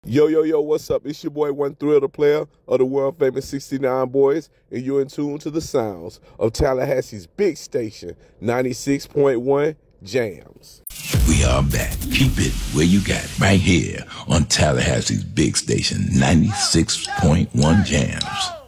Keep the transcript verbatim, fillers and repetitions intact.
Yo, yo, yo, what's up? It's your boy, One Thrill, the player of the world famous sixty-nine Boys, and you're in tune to the sounds of Tallahassee's big station, ninety-six point one Jams. We are back. Keep it where you got it, right here on Tallahassee's big station, ninety-six point one Jams.